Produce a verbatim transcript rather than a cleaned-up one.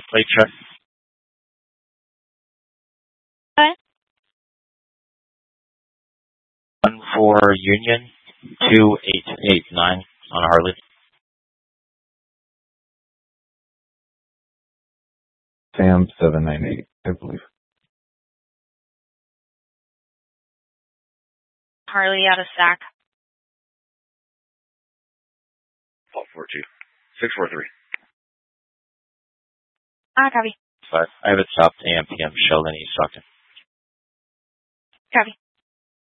Plate check. What? One for Union, two eight eight nine on Harley. Sam seven nine eight, I believe. Harley out of stack. Fault four two. six four three. Ah, copy. Five. I have it stopped A M P M Sheldon East Stockton. Copy.